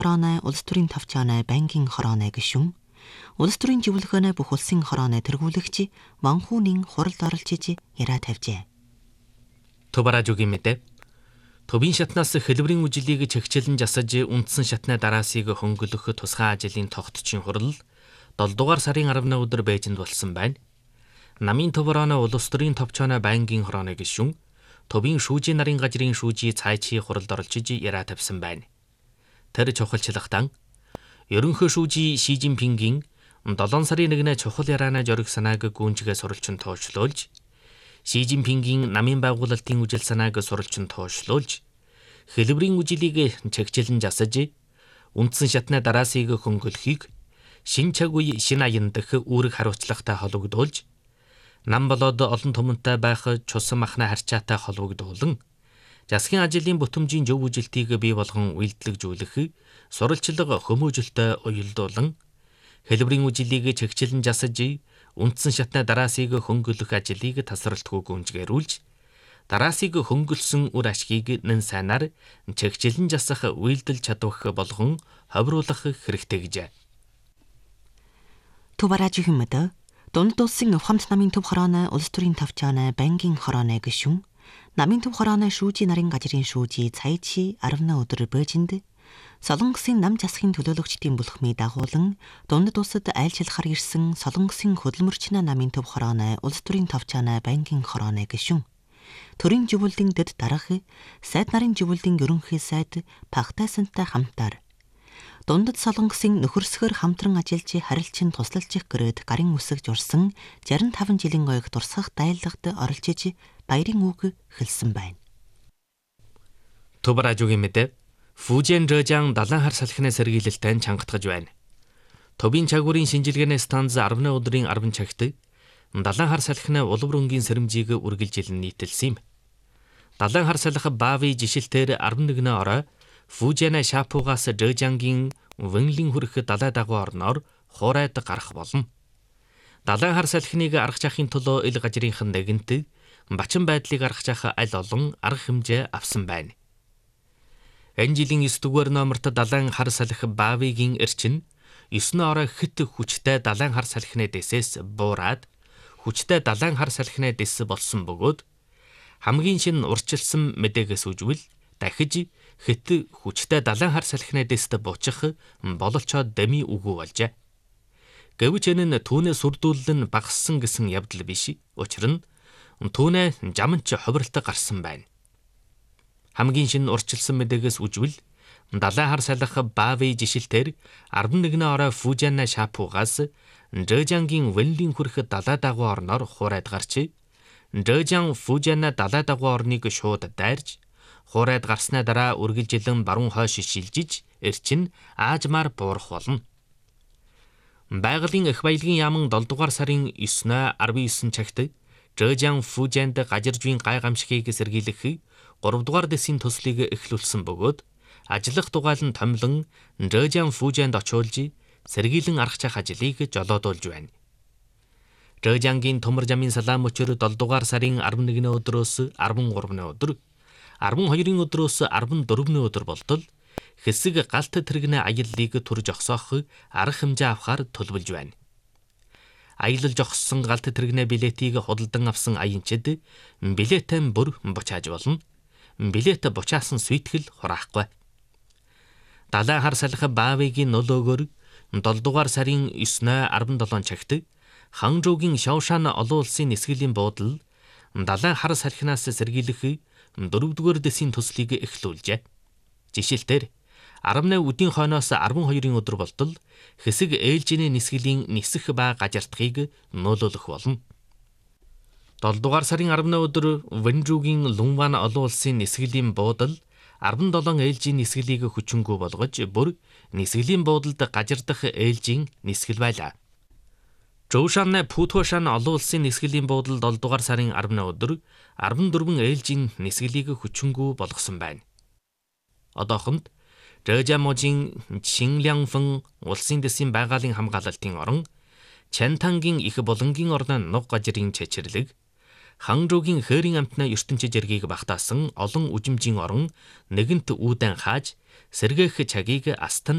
хорооны улс төрийн товчооны банкийн хорооны гишүүн улс төрийн зөвлөгөөнөө бүх улсын хорооны тэргүүлэгч Манхүүнийн хуралд оролцож яриа тавьжээ. Тубаражугийн мэдээ. Төвийн шатнаас хэлбэрийн үжилийг чагчилан засаж үндсэн шатны дараасыг хөнгөлөх тусгай ажлын тогтчин хурал 7 дугаар сарын 10-ны өдөр Бээжинд болсон байна. Намын Тубараны улс төрийн товчооны банкийн хорооны гишүүн Төвийн шүүжийн нарын газрын шүүжий цайчи хуралд оролцож яриа тавьсан байна. Тэр чухалчлагтан ерөнхий шүүжий Ши Жинпингийн 7 сарын 1-ний чухал ярианаа жориг санааг гүнжигээ суралцсан тоочлуулж, Ши Жинпингийн намын байгуулалтын үжил санааг суралцсан тоочлуулж, хэлбэрийн үжилийг чагчилан засаж, үндсэн шатны дараасыг хөнгөлөхийг шин цаг үе шин аян дэх үүрэг хариуцлагатай холбогдуулж, нам болоод олон түмэнтэй байх чусан махны харьцаатай холбогдуулан, засгийн ажлын бүтэмжийн зөв үжилтийг бий болгон үйлдэлжүүлэх, суралцлага хүмүүжлөлтөй уялдуулан, хэлбэрийн үжилийг чагчилан засаж, үндсэн шатны дараасыг хөнгөлөх ажлыг тасралтгүй гүнжгээрүүлж, дараасыг хөнгөлсөн үр ашгийг нэн сайнаар чагчилан засах үйлдэл чадвах болгон ховруулах хэрэгтэй гэжээ. Тубаражугийн мэдээ. Дунд улсын ухамт намын төв хорооны улс төрийн товчооны банкийн хорооны гишүүн намын төв хорооны шүүжийн нарын газрын шүүжий Цайчи 10-ны өдөр Бээжинд Солонгосын нам засгийн төлөөлөгчдийн бүлхмийг дагуулan дунд улсад айлчлахаар ирсэн Солонгосын хөдөлмөрчнө намын төв хорооны улс төрийн товчооны банкийн хорооны гишүүн төрийн зөвлөлийн дэд дарга сайд нарын зөвлөлийн ерөнхий сайд Пахтайсантай хамтаар дундад Солонгосын нөхөрсгөр хамтран ажиллаж харилцан тусалж гэрээд гарын үсэг журсан 65 жилийн ойг дурсах дайлагт оролцож баярын үг хэлсэн байна. Тубаражугийн мэдээ. Фужэн Жэжан далайн хар салхины сэргийлэлтэй чангатгаж байна. Төвийн чагуурын шинжилгээний станц 10-ны өдрийн 10 цагт далайн хар салхины улам рөнгийн сэрэмжийг үргэлжилэн нийтэлсэн юм. Далайн хар салхи Бави жишэлтээр 11-ны орой Фужэн Шапугаас Жэжангийн Вэнлин хүрэх далай дагуу орноор хуурайд гарах болно. Далайн хар салхиныг аргаж авахын тулд ил газрынхан нэгэнт бачин байдлыг аргаж авах аль олон арга хэмжээ авсан байна. Энэ жилийн 9 дугаар номерт далайн хар салхи Бавигийн эрчин 9-ны орой хит хүчтэй далайн хар салхины дэсээс буураад хүчтэй далайн хар салхины дэс болсон бөгөөд хамгийн шинэ урьдчилсан мэдээгээс үжвэл дахиж хит хүчтэй далайн хар салхины дэст буучих бололцоод дэми үгүй болжээ. Гэвч энэ нь түүнээ сүрдүүлэн багассан гэсэн явдал биш. Учир нь түүнээ жаманч ховролтой гарсан байна. Хамгийн шинэ урьдчилсан мэдээгээс үжвэл далайн хар салхи Бави жишэлтээр 11-ны орой Фужэн Шапугаас Жэжангийн Вэнлин хүрэх далай дагуу орноор хуурайд гарч, Жэжан Фужэн далай дагуу орныг шууд дайрж, хуурайд гарсны дараа үргэлжилэн баруун хойш шилжиж, эрчин аажмаар буурах болно. Байгалийн их баялагын яамн 7 дугаар сарын 9-ны 19 цагт Жэжан Фужэнд гажиржвийн гай гамшигыг сэргийлэх 3 дугаар дэсийн төслийг эхлүүлсэн бөгөөд ажиллах дугаалan томлон Жэжан Фужэнд очиулж сэргийлэн аргах ажлыг жолоодуулж байна. Жэжангийн төмөр жамын салаам өчир 7 дугаар сарын 11-ны өдрөөс 13-ны өдөр 12-ын өдрөөс 14-ны өдөр болтол хэсэг галт тэрэгний аяллыг төр жогсоох арга хэмжээ авахар төлөвлөж байна. Аялал жогссон галт тэрэгний билетийг худалдан авсан аянчид билетэн бүр бучааж болно. Билет бучаасан сүйтгэл хураахгүй. Далайн хар салхи Бавигийн нөлөөгөөр 7 дугаар сарын 9-ны 17 цагт Ханчжоугийн Шаошан олон улсын нисгэлийн буудал далайн хар салхинаас сэргийлэх 4-р дэсийн төслийг эхлүүлжээ. Жишээлбэл 18 өдийн хойноос 12-ын өдөр болтол хэсэг ээлжиний нисгэлийн нисэх ба гажирдахыг нөлөөлөх болно. 7 дугаар сарын 10-ны өдөр Вэнжүүгийн Лунван олон улсын нисгэлийн буудал 17 ээлжийн нисгэлийг хүчингүй болгож бүр нисгэлийн буудалд гажирдах ээлжийн нисгэл байлаа. Жоушан Путошан олон улсын нисгэлийн буудал 7 дугаар сарын 10-ны өдөр 14 ээлжийн нисгэлийг хүчингүй болгосон байна. Одоохонд Жэжаможийн Чинлянфэн улсын дэсийн байгалийн хамгаалалтын орон, Чантангийн их булангийн орны нуг гажрын чэчэрлэг, Ханчжоугийн хээрийн амтны ертөнцийн жиргийг багтаасан олон үжимжийн орон нэгэнт үүдэн хааж сэргээх цагийг астан